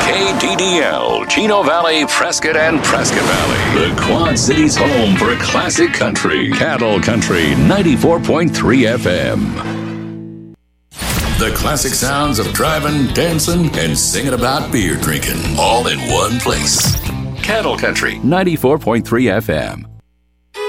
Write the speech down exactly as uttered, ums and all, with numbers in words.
K D D L, Chino Valley, Prescott, and Prescott Valley. The Quad Cities' home for classic country. Cattle Country ninety-four point three F M. The classic sounds of driving, dancing, and singing about beer drinking. All in one place. Cattle Country ninety-four point three F M.